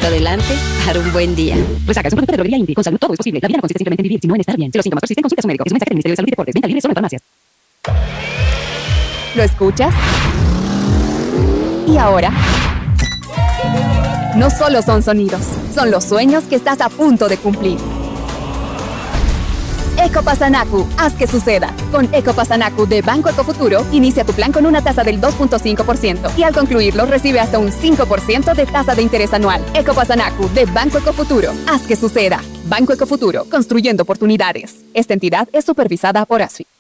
adelante para un buen día. Resaca es un producto de droguería Indy. Con salud todo es posible. La vida no consiste simplemente en vivir, sino en estar bien. Si los síntomas persisten, consulte a su médico. Es un mensaje del Ministerio de Salud y Deportes. Venta libre solo en farmacias. ¿Lo escuchas? ¿Y ahora? No solo son sonidos, son los sueños que estás a punto de cumplir. Ecopasanacu, haz que suceda. Con Ecopasanacu de Banco Ecofuturo, inicia tu plan con una tasa del 2.5% y al concluirlo recibe hasta un 5% de tasa de interés anual. Ecopasanacu de Banco Ecofuturo, haz que suceda. Banco Ecofuturo, construyendo oportunidades. Esta entidad es supervisada por ASFI.